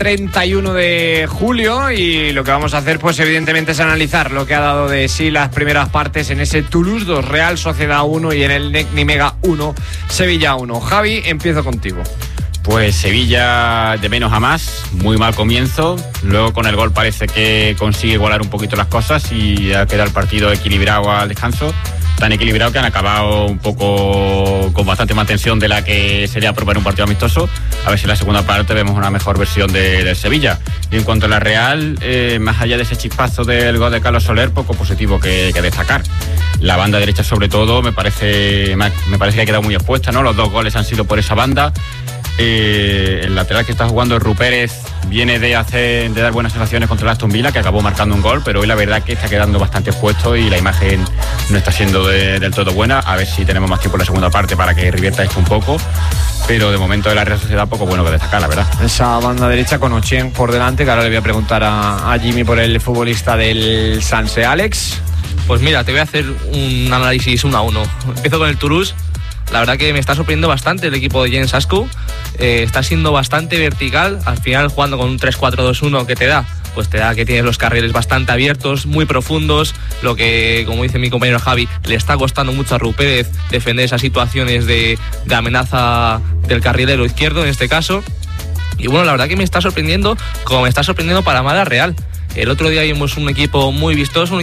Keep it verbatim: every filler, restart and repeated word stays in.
treinta y uno de julio y lo que vamos a hacer pues evidentemente es analizar lo que ha dado de sí las primeras partes en ese Toulouse dos, Real Sociedad uno y en el N E C Nimega uno, Sevilla uno. Javi, empiezo contigo. Pues Sevilla de menos a más, muy mal comienzo, luego con el gol parece que consigue igualar un poquito las cosas y ya queda el partido equilibrado al descanso, tan equilibrado que han acabado un poco con bastante más tensión de la que sería proponer un partido amistoso. A ver si en la segunda parte vemos una mejor versión de, del Sevilla. Y en cuanto a la Real, eh, más allá de ese chispazo del gol de Carlos Soler, poco positivo que, que destacar. La banda derecha sobre todo me parece, me parece que ha quedado muy expuesta, ¿no? Los dos goles han sido por esa banda. Eh, el lateral que está jugando, Ru Pérez, viene de hacer de dar buenas sensaciones contra el Aston Villa, que acabó marcando un gol, pero hoy la verdad que está quedando bastante expuesto y la imagen no está siendo de, del todo buena. A ver si tenemos más tiempo en la segunda parte para que revierta esto un poco, pero de momento de la Real Sociedad poco bueno que destacar, la verdad. Esa banda derecha con Ochien por delante, que ahora le voy a preguntar a, a Jimmy por el futbolista del Sanse. Alex. Pues mira, te voy a hacer un análisis uno a uno. Empiezo con el Toulouse. La verdad que me está sorprendiendo bastante el equipo de Jens Ascou. Eh, está siendo bastante vertical. Al final, jugando con un tres cuatro dos uno, que te da? Pues te da que tienes los carriles bastante abiertos, muy profundos, lo que, como dice mi compañero Javi, le está costando mucho a Ru Pérez defender esas situaciones de, de amenaza del carrilero izquierdo en este caso. Y bueno, la verdad que me está sorprendiendo, como me está sorprendiendo para mal a Real. El otro día vimos un equipo muy vistoso, un